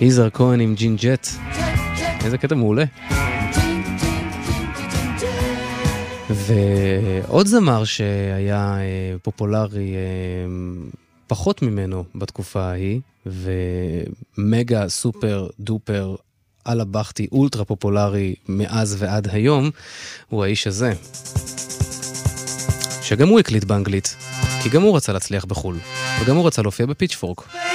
יזהר כהן עם ג'ין ג'ט. איזה קטע מעולה. ועוד זמר שהיה פופולרי פחות ממנו בתקופה ההיא, ומגה סופר דופר על הבכתי אולטרה פופולרי מאז ועד היום, הוא האיש הזה. שגם הוא הקליט באנגלית, כי גם הוא רצה להצליח בחול, וגם הוא רצה להופיע בפיצ'פורק.